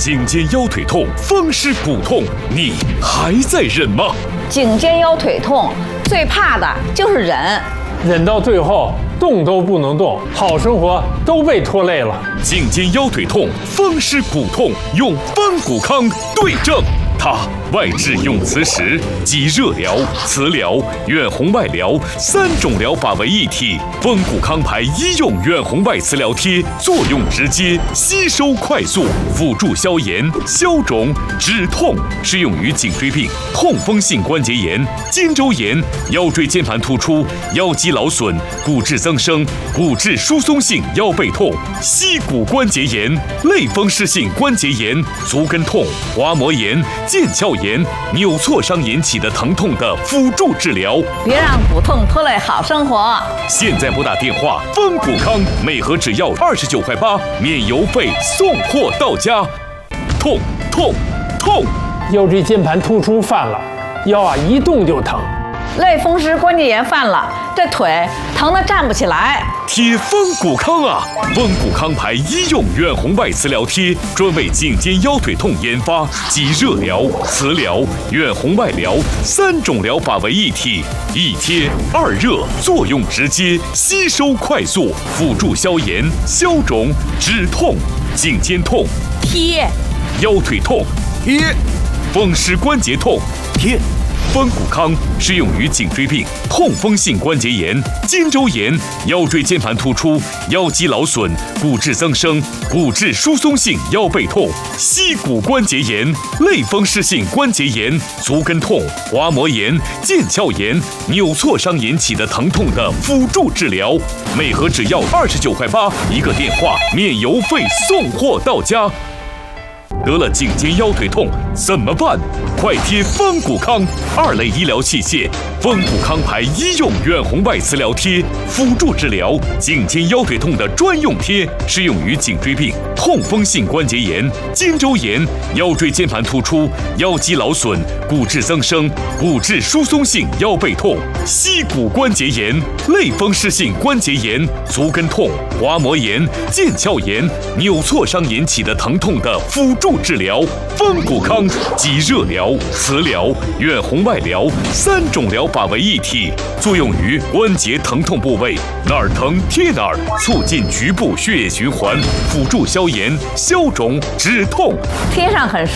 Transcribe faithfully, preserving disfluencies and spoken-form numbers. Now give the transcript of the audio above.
颈肩腰腿痛、风湿骨痛，你还在忍吗？ 颈肩腰腿痛最怕的就是忍， 忍到最后动都不能动，好生活都被拖累了。 颈肩腰腿痛、风湿骨痛，用风骨康对症。它外治用磁石，集热疗、磁疗、远红外疗三种疗法为一体。风骨康牌医用远红外磁疗贴，作用直接，吸收快速，辅助消炎、消肿、止痛，适用于颈椎病、痛风性关节炎、肩周炎、腰椎间盘突出、腰肌劳损、骨质增生、骨质疏松性腰背痛、膝骨关节炎、类风湿性关节炎、足跟痛、滑膜炎、腱鞘炎、扭挫伤引起的疼痛的辅助治疗。 别让骨痛拖累好生活。 现在拨打电话，风骨康每盒只要二十九块八，免邮费送货到家。痛痛痛！ 腰椎间盘突出犯了，腰啊一动就疼。 类风湿关节炎犯了，这腿疼得站不起来。 贴风骨康啊！风骨康牌医用远红外磁疗贴，专为颈肩腰腿痛研发，集热疗、磁疗、远红外疗三种疗法为一体，一贴二热，作用直接，吸收快速，辅助消炎、消肿、止痛。颈肩痛贴， 腰腿痛贴，风湿关节痛贴。风骨康适用于颈椎病、痛风性关节炎、肩周炎、腰椎间盘突出、腰肌劳损、骨质增生、骨质疏松性腰背痛、膝骨关节炎、类风湿性关节炎、足跟痛、滑膜炎、腱鞘炎、扭挫伤引起的疼痛的辅助治疗。每盒只要二十九块八，一个电话免邮费送货到家。得了颈肩腰腿痛怎么办？快贴风骨康二类医疗器械，风骨康牌医用远红外磁疗贴，辅助治疗颈肩腰腿痛的专用贴，适用于颈椎病、痛风性关节炎、肩周炎、腰椎间盘突出、腰肌劳损、骨质增生、骨质疏松性腰背痛、膝骨关节炎、类风湿性关节炎、足跟痛、滑膜炎、腱鞘炎、扭挫伤引起的疼痛的辅助治疗。风骨康集热疗、磁疗、远红外疗三种疗法为一体，作用于关节疼痛部位，哪儿疼贴哪儿，促进局部血液循环，辅助消炎、消肿、止痛。 贴上很